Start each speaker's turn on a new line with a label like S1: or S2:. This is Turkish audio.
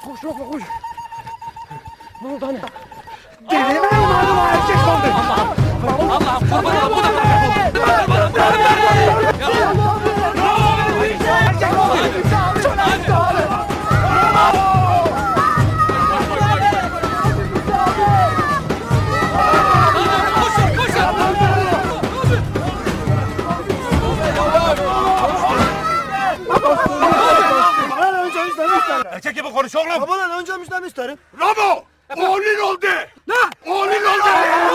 S1: Koş Ramo koş. Ne oldu anne?
S2: Deli mi oldu erkek oldu?
S1: Allah'ım kurban olayım. Bu da
S2: Erkek gibi konuş oğlum.
S3: Babadan önce müjden isterim.
S2: Ramo! Oğlun oldu!
S3: Ne?
S2: Oğlun oldu!